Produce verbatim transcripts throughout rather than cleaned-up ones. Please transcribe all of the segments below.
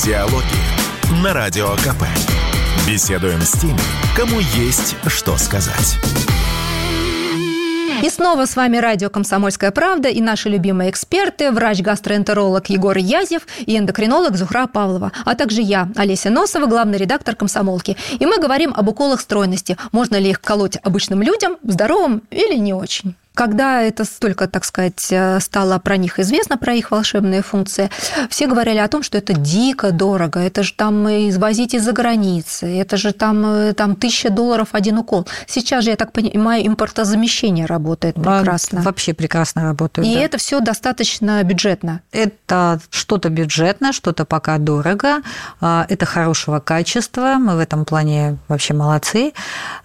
Психологии на Радио КП. Беседуем с теми, кому есть что сказать. И снова с вами радио «Комсомольская правда» и наши любимые эксперты, врач-гастроэнтеролог Егор Язев и эндокринолог Зухра Павлова, а также я, Олеся Носова, главный редактор «Комсомолки». И мы говорим об уколах стройности. Можно ли их колоть обычным людям, здоровым или не очень? Когда это столько, так сказать, стало про них известно, про их волшебные функции, все говорили о том, что это дико дорого, это же там извозить из-за границы, это же там, там тысяча долларов один укол. Сейчас же, я так понимаю, импортозамещение работает прекрасно. А, вообще прекрасно работает. И да. это все достаточно бюджетно. Это что-то бюджетное, что-то пока дорого, это хорошего качества, мы в этом плане вообще молодцы.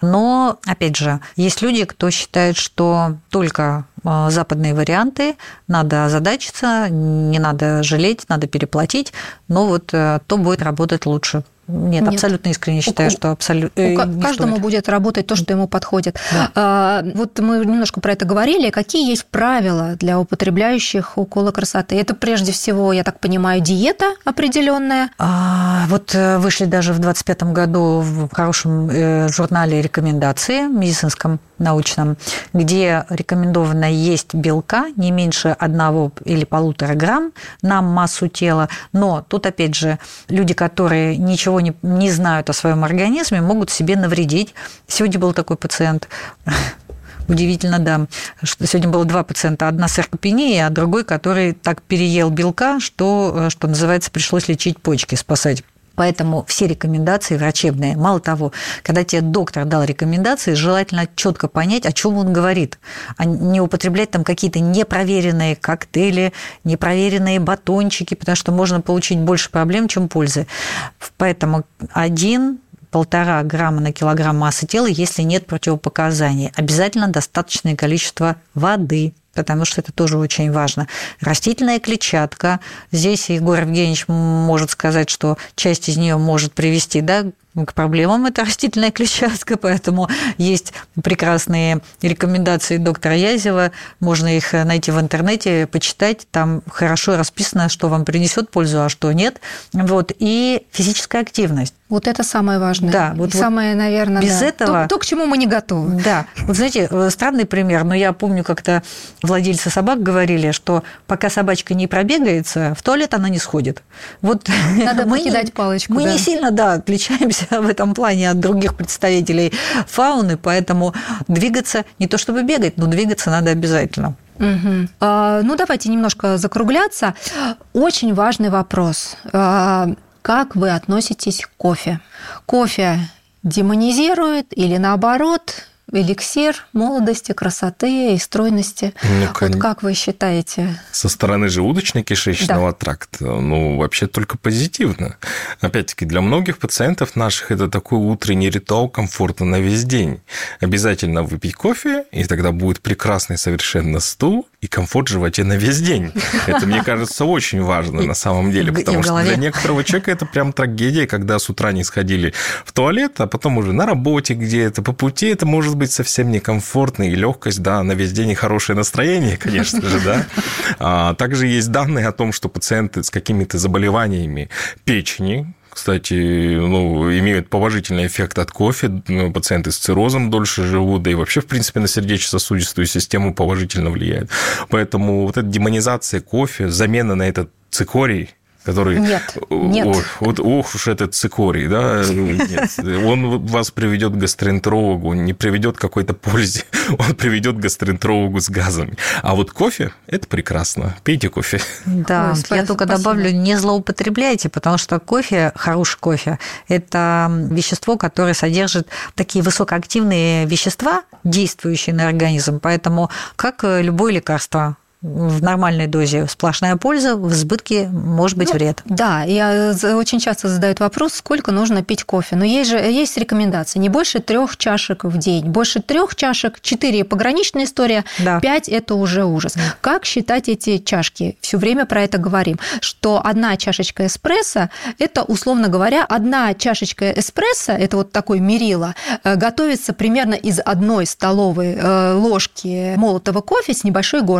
Но, опять же, есть люди, кто считает, что только западные варианты, надо озадачиться, не надо жалеть, надо переплатить, но вот то будет работать лучше. Нет, Нет, абсолютно искренне считаю, у, что абсолютно каждому стоит. Будет работать то, что ему подходит. Да. А, вот мы немножко про это говорили. Какие есть правила для употребляющих уколы красоты? Это прежде всего, я так понимаю, диета определенная. А, вот вышли даже в двадцать пятом году в хорошем журнале рекомендации медицинском, научном, где рекомендовано есть белка не меньше одного или полутора грамм на массу тела. Но тут, опять же, люди, которые ничего не, не знают о своем организме, могут себе навредить. Сегодня был такой пациент, удивительно, да, что сегодня было два пациента, одна с саркопенией, а другой, который так переел белка, что, что называется, пришлось лечить почки, спасать. Поэтому все рекомендации врачебные. Мало того, когда тебе доктор дал рекомендации, желательно четко понять, о чем он говорит, а не употреблять там какие-то непроверенные коктейли, непроверенные батончики, потому что можно получить больше проблем, чем пользы. Поэтому один полтора грамма на килограмм массы тела, если нет противопоказаний. Обязательно достаточное количество воды, потому что это тоже очень важно. Растительная клетчатка. Здесь Егор Евгеньевич может сказать, что часть из нее может привести, да, к проблемам. Это растительная клетчатка, поэтому есть прекрасные рекомендации доктора Язева. Можно их найти в интернете, почитать. Там хорошо расписано, что вам принесет пользу, а что нет. Вот. И физическая активность. Вот это самое важное. Да, вот, самое, вот наверное, без да. этого... То, то, к чему мы не готовы. Да. Вот знаете, странный пример, но я помню, как-то владельцы собак говорили, что пока собачка не пробегается, в туалет она не сходит. Вот надо мы покидать не, палочку. Мы да. не сильно, да, отличаемся в этом плане от других представителей фауны, поэтому двигаться, не то чтобы бегать, но двигаться надо обязательно. Угу. А, ну, давайте немножко закругляться. Очень важный вопрос. А, как вы относитесь к кофе? Кофе демонизирует или наоборот эликсир молодости, красоты и стройности? Ну, вот как вы считаете? Со стороны желудочно-кишечного да. тракта, ну, вообще только позитивно. Опять-таки, для многих пациентов наших это такой утренний ритуал комфорта на весь день. Обязательно выпить кофе, и тогда будет прекрасный совершенно стул и комфорт в животе на весь день. Это, мне кажется, очень важно на самом деле, потому что для некоторого человека это прям трагедия, когда с утра не сходили в туалет, а потом уже на работе где-то, по пути это может быть совсем некомфортно, и легкость, да, на весь день и хорошее настроение, конечно же, да. А также есть данные о том, что пациенты с какими-то заболеваниями печени, кстати, ну, имеют положительный эффект от кофе, пациенты с циррозом дольше живут, да и вообще, в принципе, на сердечно-сосудистую систему положительно влияет. Поэтому вот эта демонизация кофе, замена на этот цикорий, который... Нет, нет. Ох, вот, ох уж этот цикорий, да, нет. Он вас приведет к гастроэнтерологу, не приведет к какой-то пользе, он приведет к гастроэнтерологу с газами. А вот кофе – это прекрасно. Пейте кофе. Да, Ой, я только спасибо. добавлю, не злоупотребляйте, потому что кофе, хороший кофе, это вещество, которое содержит такие высокоактивные вещества, действующие на организм, поэтому как любое лекарство, в нормальной дозе сплошная польза, в избытке может быть ну, вред. Да, я очень часто задают вопрос, сколько нужно пить кофе. Но есть же есть рекомендации: не больше трех чашек в день. Больше трех чашек, четыре пограничная история, да. пять это уже ужас. Да. Как считать эти чашки? Все время про это говорим, что одна чашечка эспрессо – это, условно говоря, одна чашечка эспрессо, это вот такой мерило, готовится примерно из одной столовой ложки молотого кофе с небольшой горочкой. Угу.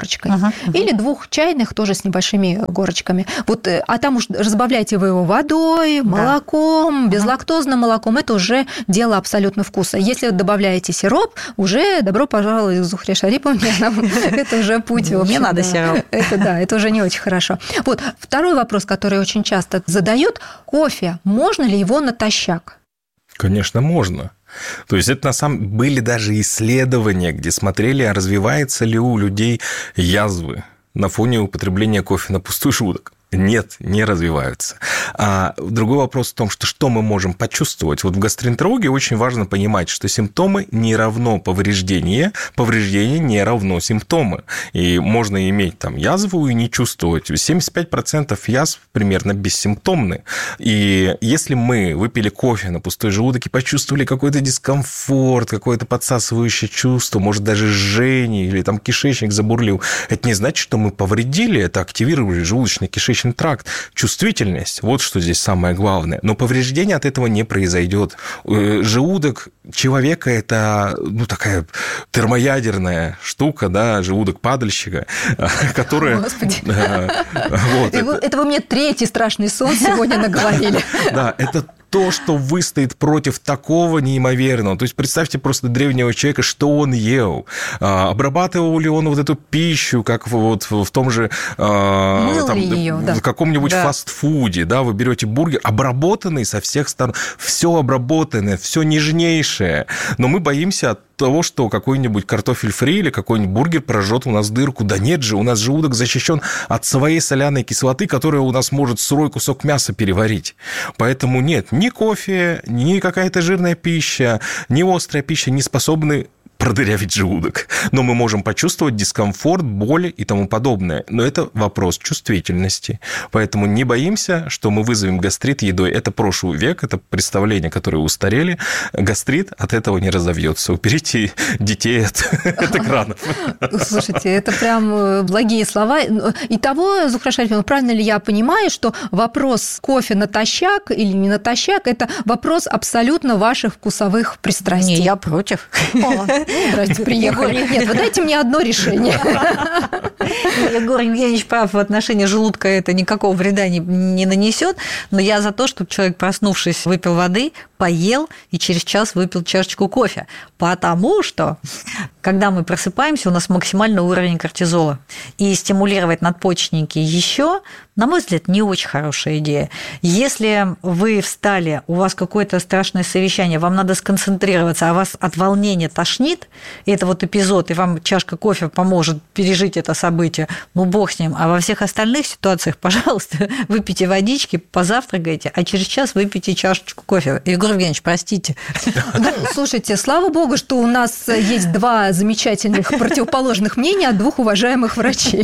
Ага, или ага. двух чайных, тоже с небольшими горочками. Вот, а там уж разбавляете вы его водой, молоком, да. безлактозным молоком. Это уже дело абсолютно вкуса. Если добавляете сироп, уже добро пожаловать к Зухре Шариповне. Это уже путь. Не надо сироп. Это да, это уже не очень хорошо. Вот второй вопрос, который очень часто задают: кофе, можно ли его натощак? Конечно, можно. То есть это на самом были даже исследования, где смотрели, а развивается ли у людей язвы на фоне употребления кофе на пустой желудок. Нет, не развиваются. А другой вопрос в том, что что мы можем почувствовать. Вот в гастроэнтерологии очень важно понимать, что симптомы не равно повреждение, повреждение не равно симптомы. И можно иметь там язву и не чувствовать. семьдесят пять процентов язв примерно бессимптомны. И если мы выпили кофе на пустой желудок и почувствовали какой-то дискомфорт, какое-то подсасывающее чувство, может, даже жжение или там кишечник забурлил, это не значит, что мы повредили, это активировали желудочно-кишечный тракт, чувствительность, вот что здесь самое главное. Но повреждение от этого не произойдет. Желудок человека – это ну, такая термоядерная штука, да, желудок падальщика, которая... Господи. Вот, это... это вы мне третий страшный сон сегодня наговорили. Да, это то, что выстоит против такого неимоверного. То есть представьте просто древнего человека, что он ел. Обрабатывал ли он вот эту пищу, как вот в том же там, ее, да. в каком-нибудь да. фастфуде, да, вы берете бургер, обработанный со всех сторон, все обработанное, все нежнейшее. Но мы боимся от того, что какой-нибудь картофель фри или какой-нибудь бургер прожжет у нас дырку. Да нет же, у нас желудок защищен от своей соляной кислоты, которая у нас может сырой кусок мяса переварить. Поэтому нет, ни кофе, ни какая-то жирная пища, ни острая пища не способны продырявить желудок. Но мы можем почувствовать дискомфорт, боль и тому подобное. Но это вопрос чувствительности. Поэтому не боимся, что мы вызовем гастрит едой. Это прошлый век, это представления, которые устарели. Гастрит от этого не разовьется. Уберите детей от, от экранов. Слушайте, это прям благие слова. Итого, Зухра Шариповна, правильно ли я понимаю, что вопрос кофе натощак или не натощак – это вопрос абсолютно ваших вкусовых пристрастий? Не, я против. Здрасте, приехали. Нет, вы дайте мне одно решение. Егор Евгеньевич прав, в отношении желудка это никакого вреда не, не нанесет, но я за то, чтобы человек, проснувшись, выпил воды, поел и через час выпил чашечку кофе. Потому что, когда мы просыпаемся, у нас максимальный уровень кортизола. И стимулировать надпочечники еще, на мой взгляд, не очень хорошая идея. Если вы встали, у вас какое-то страшное совещание, вам надо сконцентрироваться, а вас от волнения тошнит, и это вот эпизод, и вам чашка кофе поможет пережить это событие, ну, бог с ним. А во всех остальных ситуациях, пожалуйста, выпейте водички, позавтракайте, а через час выпейте чашечку кофе. Егор Евгеньевич, простите. Ну, слушайте, слава богу, что у нас есть два замечательных противоположных мнения от двух уважаемых врачей.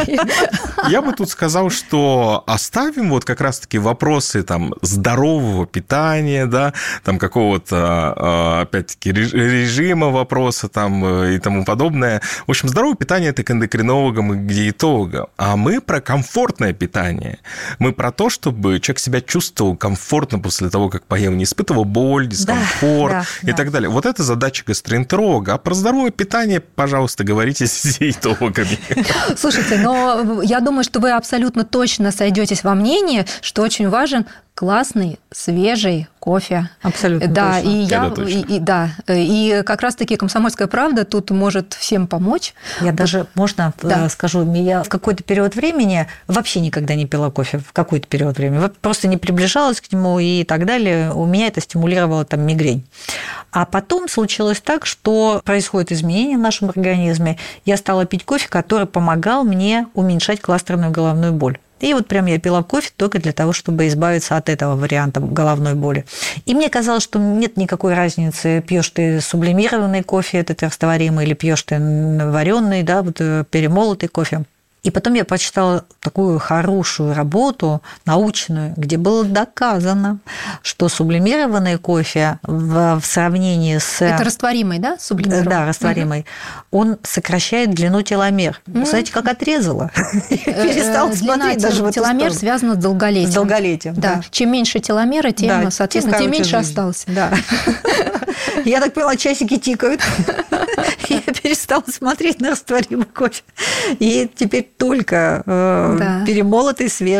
Я бы тут сказал, что оставим вот как раз-таки вопросы там здорового питания, да, там какого-то, опять-таки, режима вопроса там и тому подобное. В общем, здоровое питание – это к эндокринологам и к диетологам. А мы про комфортное питание. Мы про то, чтобы человек себя чувствовал комфортно после того, как поел, не испытывал боль, дискомфорт да, да, и да. так далее. Вот это задача гастроэнтеролога. А про здоровое питание, пожалуйста, говорите с диетологами. Слушайте, но я думаю, что вы абсолютно точно сойдетесь во мнении, что очень важен классный, свежий кофе. Абсолютно да, точно. И я, точно. И, и, да, и как раз-таки «Комсомольская правда» тут может всем помочь. Я даже, можно да. скажу, я в какой-то период времени вообще никогда не пила кофе, в какой-то период времени, просто не приближалась к нему и так далее. У меня это стимулировало там мигрень. А потом случилось так, что происходят изменения в нашем организме. Я стала пить кофе, который помогал мне уменьшать кластерную головную боль. И вот прям я пила кофе только для того, чтобы избавиться от этого варианта головной боли. И мне казалось, что нет никакой разницы, пьешь ты сублимированный кофе, этот растворимый, или пьешь ты вареный, да, вот перемолотый кофе. И потом я прочитала такую хорошую работу научную, где было доказано, что сублимированный кофе в, в сравнении с... Это растворимый, да, сублимированный? Да, растворимый. Угу. Он сокращает длину теломер. Угу. Знаете, как отрезала? Перестала смотреть даже в эту сторону. Теломер связан с долголетием. С долголетием, да. Чем меньше теломера, тем, соответственно, тем меньше осталось. Да. Я так поняла, часики тикают. Я перестала смотреть на растворимый кофе. И теперь только да. перемолотый свежий